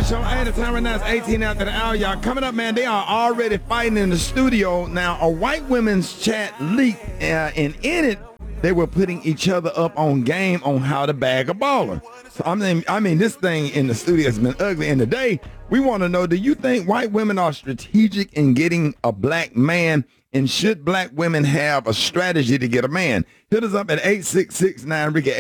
Morning Show. Hey, the time right now is 18 after the hour, y'all. Coming up, man, they are already fighting in the studio. Now, a white women's chat leaked, and in it, they were putting each other up on game on how to bag a baller. So, I mean, this thing in the studio has been ugly. And today, we want to know, do you think white women are strategic in getting a black man? And should black women have a strategy to get a man? Hit us up at 866-9-RICKY,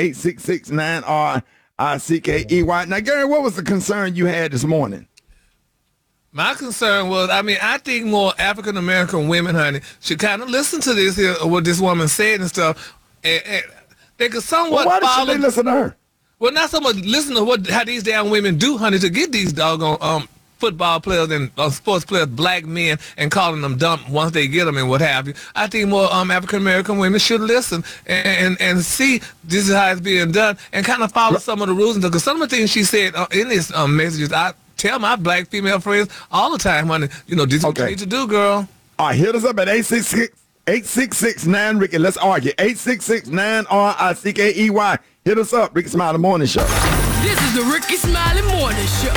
866-9-RICKEY. Now, Gary, what was the concern you had this morning? My concern was, I think more African-American women, honey, should kind of listen to this here, what this woman said and stuff. And they could somewhat why follow. should they listen to her? Well, not so much listen to how these damn women do, honey, to get these doggone football players and sports players, black men, and calling them dumb once they get them and what have you. I think more African-American women should listen and see this is how it's being done and kind of follow some of the rules. Because some of the things she said in this messages, I tell my black female friends all the time, honey, this is what you need to do, girl. All right, hit us up at 866-9-RICKY. Let's argue. 866-9-RICKEY. Hit us up, Ricky Smiley Morning Show. This is the Ricky Smiley Morning Show.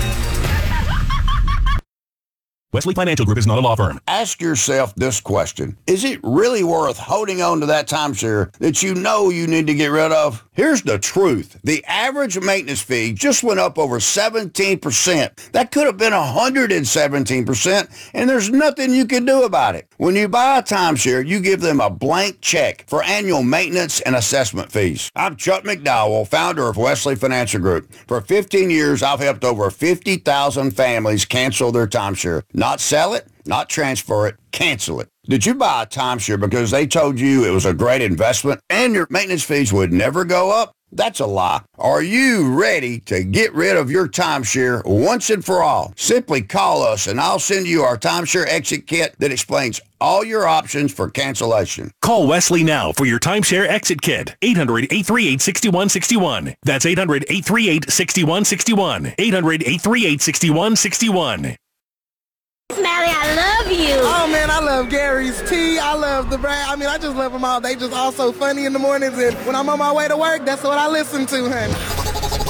Wesley Financial Group is not a law firm. Ask yourself this question. Is it really worth holding on to that timeshare that you know you need to get rid of? Here's the truth. The average maintenance fee just went up over 17%. That could have been 117%, and there's nothing you can do about it. When you buy a timeshare, you give them a blank check for annual maintenance and assessment fees. I'm Chuck McDowell, founder of Wesley Financial Group. For 15 years, I've helped over 50,000 families cancel their timeshare. Not sell it, not transfer it, cancel it. Did you buy a timeshare because they told you it was a great investment and your maintenance fees would never go up? That's a lie. Are you ready to get rid of your timeshare once and for all? Simply call us and I'll send you our timeshare exit kit that explains all your options for cancellation. Call Wesley now for your timeshare exit kit. 800-838-6161. That's 800-838-6161. 800-838-6161. Smiley, I love you. Oh, man, I love Gary's tea. I love the Brad. I just love them all. They just all so funny in the mornings. And when I'm on my way to work, that's what I listen to, honey.